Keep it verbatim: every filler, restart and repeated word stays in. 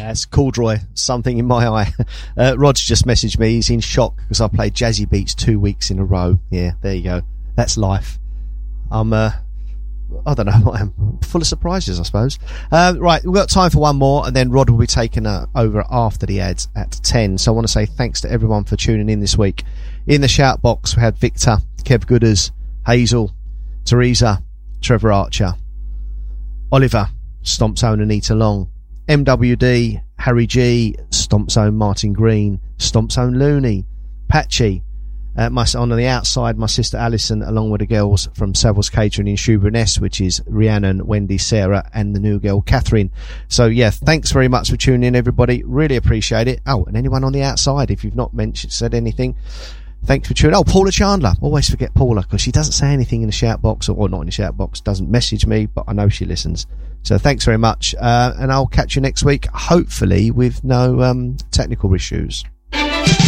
Yeah, it's corduroy, something in my eye. Uh, Rod's just messaged me. He's in shock because I played Jazzy Beats two weeks in a row. Yeah, there you go. That's life. I'm, uh, I don't know. I'm full of surprises, I suppose. Uh, right, we've got time for one more, and then Rod will be taking uh, over after the ads at ten. So I want to say thanks to everyone for tuning in this week. In the shout box, we had Victor, Kev Gooders, Hazel, Teresa, Trevor Archer, Oliver, Stomp Zone Anita Long, M W D, Harry G, Stomp Zone Martin Green, Stomp Zone Looney, Patchy, uh, my, on the outside, my sister Alison, along with the girls from Savills Catering in Shoeburyness, which is Rhiannon, Wendy, Sarah, and the new girl Catherine. So yeah, thanks very much for tuning in, everybody. Really appreciate it. Oh, and anyone on the outside, if you've not mentioned, said anything, thanks for tuning. Oh, Paula Chandler. Always forget Paula because she doesn't say anything in the shout box, or, or not in the shout box, doesn't message me, but I know she listens. So thanks very much, uh, and I'll catch you next week, hopefully with no um, technical issues.